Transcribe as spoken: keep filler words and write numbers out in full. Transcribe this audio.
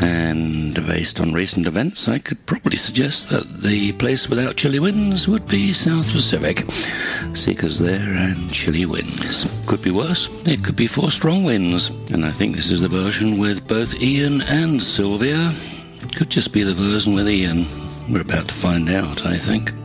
And based on recent events, I could probably suggest that the place without chilly winds would be South Pacific. Seekers there and chilly winds. Could be worse. It could be four strong winds. And I think this is the version with both Ian and Sylvia. Could just be the version with Ian. We're about to find out, I think.